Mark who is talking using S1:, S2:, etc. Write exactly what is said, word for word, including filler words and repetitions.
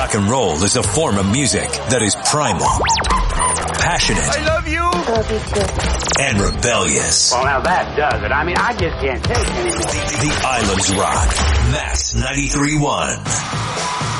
S1: Rock and roll is a form of music that is primal, passionate,
S2: I love you,
S3: Love you too.
S1: and rebellious.
S4: Well, now that does it. I mean, I just can't take it anymore.
S1: The Islands Rock. Mass ninety-three point one.